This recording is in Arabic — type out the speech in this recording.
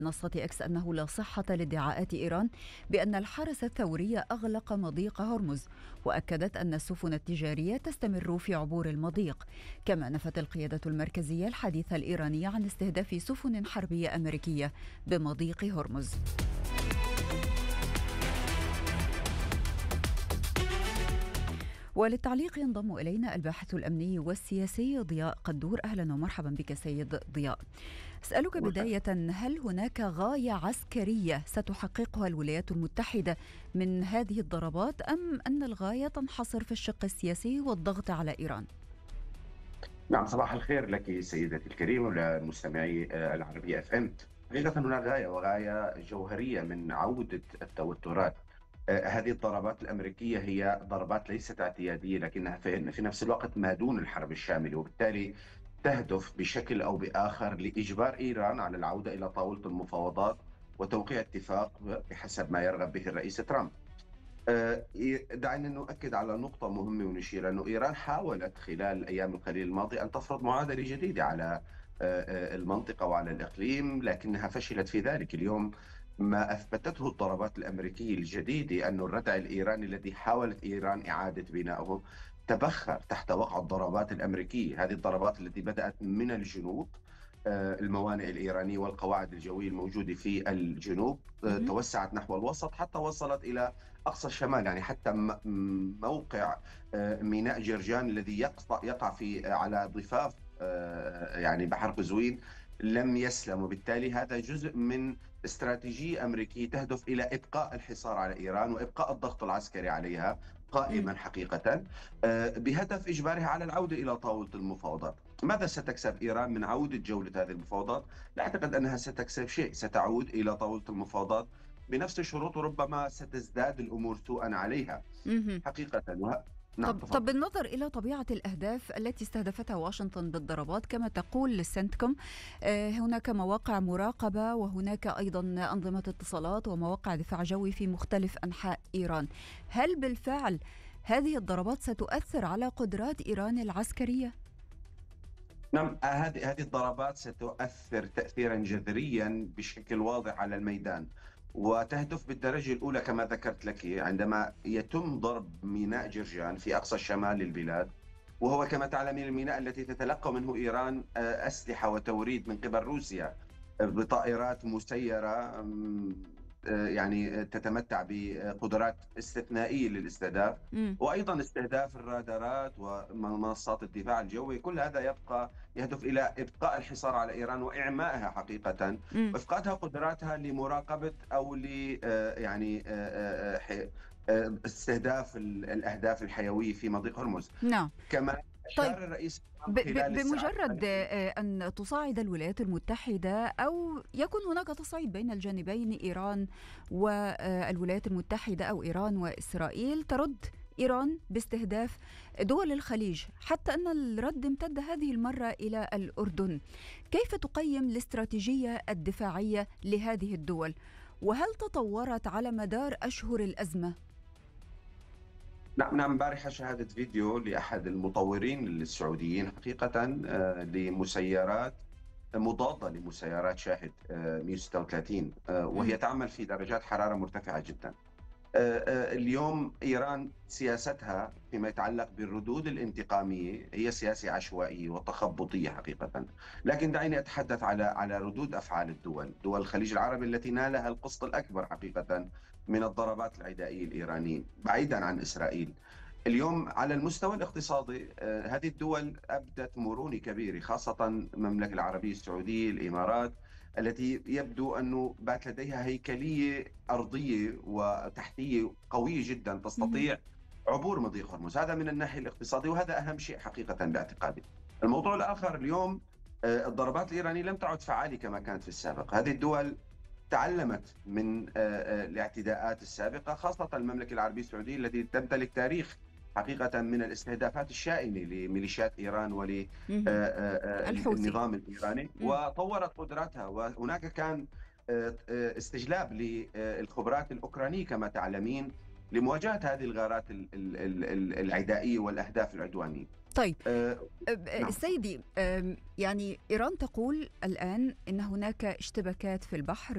منصة إكس أنه لا صحة لادعاءات إيران بأن الحرس الثوري أغلق مضيق هرمز، وأكدت أن السفن التجارية تستمر في عبور المضيق. كما نفت القيادة المركزية الحديثة الإيرانية عن استهداف سفن حربية أمريكية بمضيق هرمز. وللتعليق ينضم إلينا الباحث الأمني والسياسي ضياء قدور. أهلا ومرحبا بك سيد ضياء. أسألك بداية، هل هناك غاية عسكرية ستحققها الولايات المتحدة من هذه الضربات، أم أن الغاية تنحصر في الشق السياسي والضغط على إيران؟ نعم، صباح الخير لك سيدتي الكريمة ولمستمعي العربية اف ام. حقيقة هناك غاية وغاية جوهرية من عودة التوترات. هذه الضربات الأمريكية هي ضربات ليست اعتيادية، لكنها في نفس الوقت ما دون الحرب الشاملة، وبالتالي تهدف بشكل أو بآخر لإجبار إيران على العودة إلى طاولة المفاوضات وتوقيع اتفاق بحسب ما يرغب به الرئيس ترامب. دعينا نؤكد على نقطة مهمة ونشير أنه إيران حاولت خلال الأيام القليلة الماضية أن تفرض معادلة جديدة على المنطقة وعلى الإقليم، لكنها فشلت في ذلك. اليوم ما أثبتته الضربات الأمريكية الجديدة أن الردع الإيراني الذي حاولت إيران إعادة بنائه تبخر تحت وقع الضربات الأمريكية. هذه الضربات التي بدأت من الجنوب، الموانئ الإيرانية والقواعد الجوية الموجودة في الجنوب، توسعت نحو الوسط حتى وصلت إلى أقصى الشمال، يعني حتى موقع ميناء جرجان الذي يقع في على ضفاف يعني بحر قزوين لم يسلم. وبالتالي هذا جزء من استراتيجية أمريكية تهدف إلى إبقاء الحصار على إيران وإبقاء الضغط العسكري عليها قائما حقيقة، بهدف إجبارها على العودة إلى طاولة المفاوضات. ماذا ستكسب إيران من عودة جولة هذه المفاوضات؟ لا أعتقد أنها ستكسب شيء، ستعود إلى طاولة المفاوضات بنفس الشروط، وربما ستزداد الأمور سوءا عليها حقيقة. نعم، طب تفضل. بالنظر إلى طبيعة الأهداف التي استهدفتها واشنطن بالضربات، كما تقول للسنتكوم، هناك مواقع مراقبة وهناك أيضا أنظمة اتصالات ومواقع دفاع جوي في مختلف أنحاء إيران. هل بالفعل هذه الضربات ستؤثر على قدرات إيران العسكرية؟ نعم، هذه الضربات ستؤثر تأثيرا جذريا بشكل واضح على الميدان، وتهدف بالدرجة الأولى كما ذكرت لك عندما يتم ضرب ميناء جرجان في أقصى الشمال للبلاد، وهو كما تعلمين الميناء التي تتلقى منه إيران أسلحة وتوريد من قبل روسيا بطائرات مسيرة، يعني تتمتع بقدرات استثنائية للاستهداف، مم. وأيضا استهداف الرادارات ومنصات الدفاع الجوي. كل هذا يهدف إلى إبقاء الحصار على إيران وإعمائها حقيقة، مم. وإفقادها قدراتها لمراقبة أو يعني استهداف الأهداف الحيوية في مضيق هرمز. نعم. كما طيب، أشار الرئيس خلال الساعات بمجرد أن تصعد الولايات المتحدة أو يكون هناك تصعيد بين الجانبين، إيران والولايات المتحدة أو إيران وإسرائيل، ترد إيران باستهداف دول الخليج، حتى أن الرد امتد هذه المرة إلى الأردن. كيف تقيم الاستراتيجية الدفاعية لهذه الدول؟ وهل تطورت على مدار أشهر الأزمة؟ نعم، امبارح شاهدت فيديو لأحد المطورين السعوديين حقيقة لمسيرات مضادة لمسيرات شاهد 136، وهي تعمل في درجات حرارة مرتفعة جدا. اليوم إيران سياستها فيما يتعلق بالردود الانتقامية هي سياسة عشوائية وتخبطية حقيقة، لكن دعيني أتحدث على ردود أفعال دول الخليج العربي التي نالها القسط الأكبر حقيقة من الضربات العدائية الإيرانية بعيدا عن إسرائيل. اليوم على المستوى الاقتصادي هذه الدول أبدت مرونة كبيرة، خاصة المملكة العربية السعودية، الإمارات، التي يبدو أنه بات لديها هيكلية أرضية وتحتية قوية جدا تستطيع عبور مضيق هرمز. هذا من الناحية الاقتصادية، وهذا أهم شيء حقيقة باعتقادي. الموضوع الآخر اليوم، الضربات الإيرانية لم تعد فعالة كما كانت في السابق. هذه الدول تعلمت من الاعتداءات السابقة، خاصة المملكة العربية السعودية التي تمتلك تاريخ حقيقة من الاستهدافات الشائنة لميليشيات إيران الحوثي. وللنظام الإيراني، وطورت قدراتها. وهناك كان استجلاب للخبرات الأوكرانية كما تعلمين لمواجهة هذه الغارات العدائية والأهداف العدوانية. طيب، نعم. سيدي، يعني إيران تقول الآن إن هناك اشتباكات في البحر